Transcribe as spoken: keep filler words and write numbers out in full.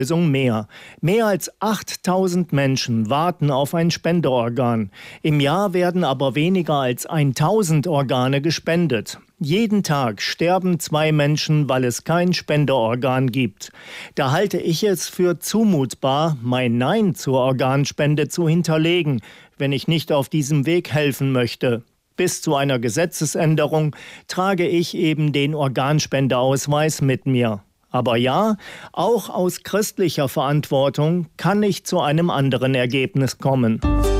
Lösung mehr. Mehr als achttausend Menschen warten auf ein Spendeorgan. Im Jahr werden aber weniger als tausend Organe gespendet. Jeden Tag sterben zwei Menschen, weil es kein Spendeorgan gibt. Da halte ich es für zumutbar, mein Nein zur Organspende zu hinterlegen, wenn ich nicht auf diesem Weg helfen möchte. Bis zu einer Gesetzesänderung trage ich eben den Organspendeausweis mit mir. Aber ja, auch aus christlicher Verantwortung kann ich zu einem anderen Ergebnis kommen.